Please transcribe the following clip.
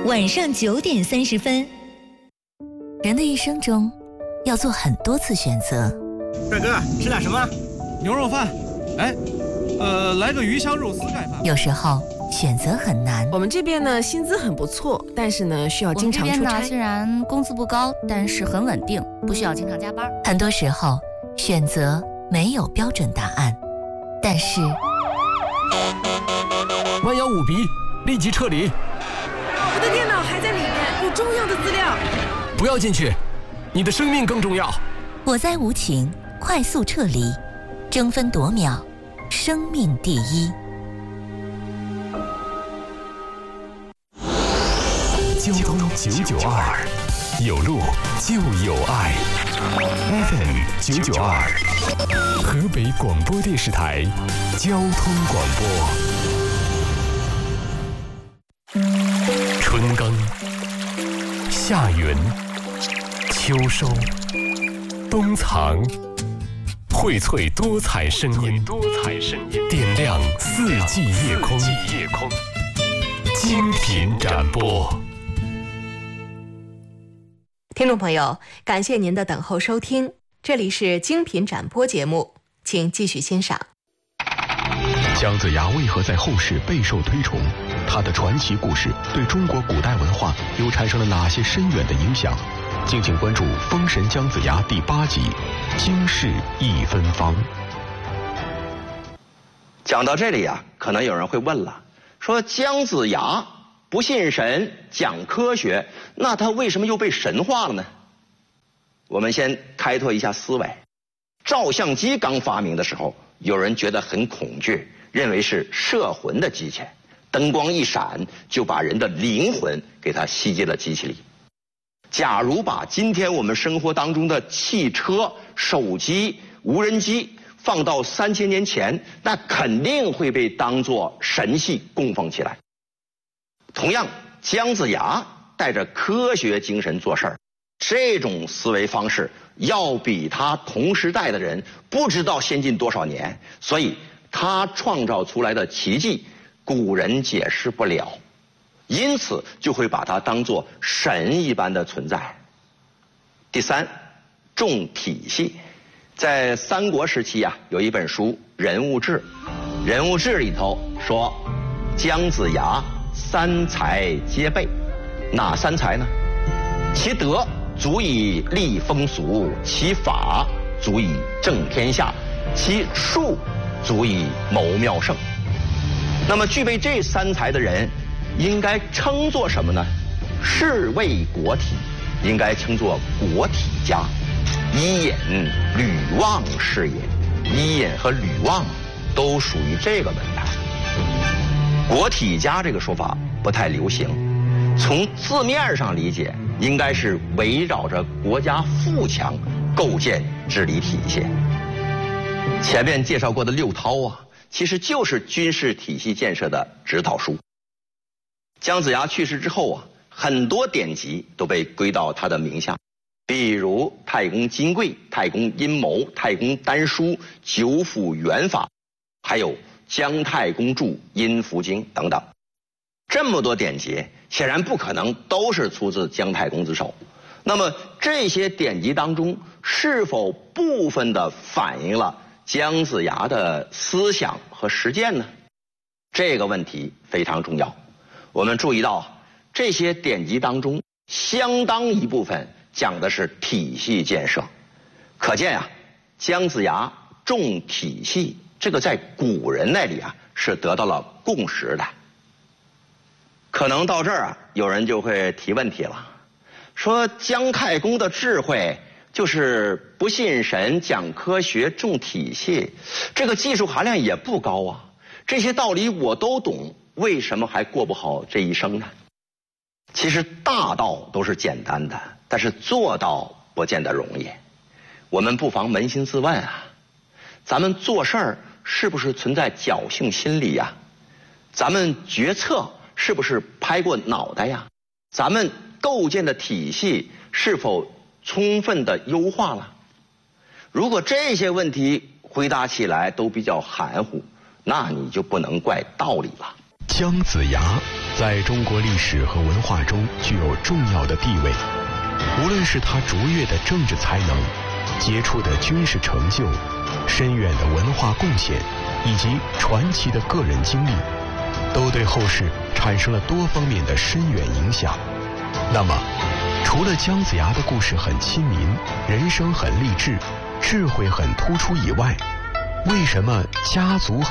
晚上9点30分。 人的一生中，要做很多次选择。 帅哥，吃点什么？ 牛肉饭。哎，来个鱼香肉丝盖饭。 有时候选择很难。 我们这边呢，薪资很不错，但是呢，需要经常出差。 我们这边呢，虽然工资不高，但是很稳定，不需要经常加班。 很多时候，选择没有标准答案，但是弯腰舞鼻，立即撤离。 我的电脑还在里面，有重要的资料。 不要进去，你的生命更重要。 火灾无情，快速撤离，争分夺秒，生命第一。 交通992，有路就有爱。FM 992，河北广播电视台交通广播。春耕、夏耘、秋收、冬藏，荟萃多彩声音，点亮四季夜空，精品展播。 听众朋友，感谢您的等候收听，这里是精品展播节目，请继续欣赏。 姜子牙为何在后世备受推崇？他的传奇故事对中国古代文化又产生了哪些深远的影响？敬请关注《封神姜子牙》第8集《经世一芬芳》。 讲到这里啊，可能有人会问了，说姜子牙不信神，讲科学，那他为什么又被神化了呢？我们先开拓一下思维。照相机刚发明的时候，有人觉得很恐惧，认为是摄魂的机器，灯光一闪就把人的灵魂给它吸进了机器里。假如把今天我们生活当中的汽车、手机、无人机放到3000年前，那肯定会被当作神系供奉起来。同样，姜子牙带着科学精神做事儿，这种思维方式要比他同时代的人不知道先进多少年，所以他创造出来的奇迹，古人解释不了，因此就会把它当作神一般的存在。第三，重体系。在三国时期啊，有一本书《人物志》，《人物志》里头说，姜子牙3才皆备。哪3才呢？其德足以立风俗，其法足以正天下，其术足以谋妙胜。那么具备这3才的人，应该称作什么呢？是谓国体，应该称作国体家。伊尹、吕望是也。伊尹和吕望都属于这个门派。国体家这个说法不太流行，从字面上理解，应该是围绕着国家富强构建治理体系。前面介绍过的6韬啊，其实就是军事体系建设的指导书。姜子牙去世之后啊，很多典籍都被归到他的名下，比如太公金匮、太公阴谋、太公丹书、九府元法，还有姜太公著《阴符经》等等。这么多典籍，显然不可能都是出自姜太公之手。那么这些典籍当中，是否部分的反映了姜子牙的思想和实践呢？这个问题非常重要。我们注意到，这些典籍当中相当一部分讲的是体系建设，可见啊，姜子牙重体系，这个在古人那里啊是得到了共识的。可能到这儿啊，有人就会提问题了，说姜太公的智慧就是不信神、讲科学、重体系，这个技术含量也不高啊，这些道理我都懂，为什么还过不好这一生呢？其实大道都是简单的，但是做到不见得容易。我们不妨扪心自问啊，咱们做事儿是不是存在侥幸心理呀？咱们决策是不是拍过脑袋呀？咱们构建的体系是否充分的优化了？如果这些问题回答起来都比较含糊，那你就不能怪道理了。 姜子牙在中国历史和文化中具有重要的地位，无论是他卓越的政治才能、杰出的军事成就、深远的文化贡献以及传奇的个人经历，都对后世产生了多方面的深远影响。那么，除了姜子牙的故事很亲民，人生很励志，智慧很突出以外，为什么家族